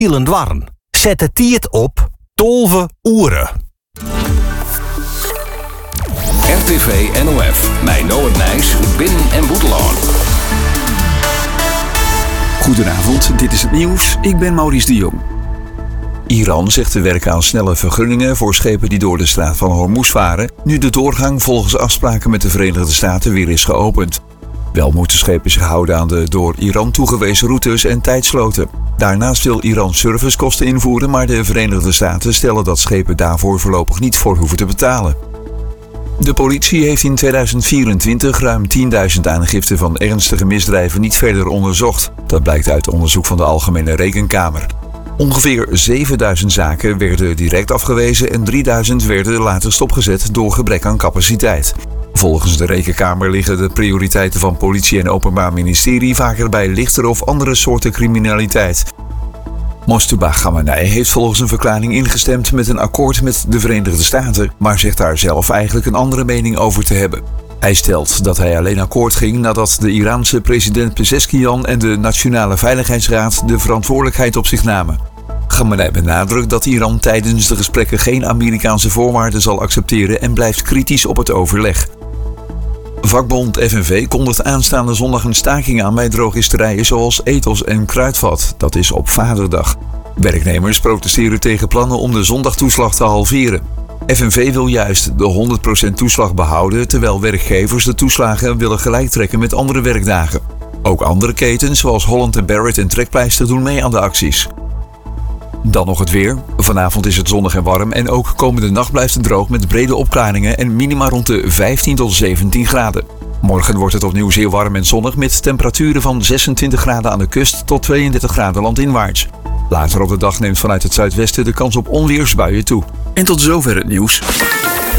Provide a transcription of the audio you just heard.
Ilend warm. Zet de tiert op 12 uur. RTV NOF, mij Noord Nijs, Binnen- en Boetelaan. Goedenavond, dit is het nieuws. Ik ben Maurice de Jong. Iran zegt te werken aan snelle vergunningen voor schepen die door de straat van Hormuz varen, nu de doorgang volgens afspraken met de Verenigde Staten weer is geopend. Wel moeten schepen zich houden aan de door Iran toegewezen routes en tijdsloten. Daarnaast wil Iran servicekosten invoeren, maar de Verenigde Staten stellen dat schepen daarvoor voorlopig niet voor hoeven te betalen. De politie heeft in 2024 ruim 10.000 aangiften van ernstige misdrijven niet verder onderzocht. Dat blijkt uit onderzoek van de Algemene Rekenkamer. Ongeveer 7.000 zaken werden direct afgewezen en 3.000 werden later stopgezet door gebrek aan capaciteit. Volgens de Rekenkamer liggen de prioriteiten van politie en openbaar ministerie vaker bij lichtere of andere soorten criminaliteit. Mojtaba Khamenei heeft volgens een verklaring ingestemd met een akkoord met de Verenigde Staten, maar zegt daar zelf eigenlijk een andere mening over te hebben. Hij stelt dat hij alleen akkoord ging nadat de Iraanse president Pezeshkian en de Nationale Veiligheidsraad de verantwoordelijkheid op zich namen. Khamenei benadrukt dat Iran tijdens de gesprekken geen Amerikaanse voorwaarden zal accepteren en blijft kritisch op het overleg. Vakbond FNV kondigt aanstaande zondag een staking aan bij drogisterijen zoals Ethos en Kruidvat. Dat is op Vaderdag. Werknemers protesteren tegen plannen om de zondagtoeslag te halveren. FNV wil juist de 100% toeslag behouden, terwijl werkgevers de toeslagen willen gelijktrekken met andere werkdagen. Ook andere ketens zoals Holland & Barrett en Trekpleister doen mee aan de acties. Dan nog het weer. Vanavond is het zonnig en warm en ook komende nacht blijft het droog met brede opklaringen en minima rond de 15 tot 17 graden. Morgen wordt het opnieuw zeer warm en zonnig met temperaturen van 26 graden aan de kust tot 32 graden landinwaarts. Later op de dag neemt vanuit het zuidwesten de kans op onweersbuien toe. En tot zover het nieuws.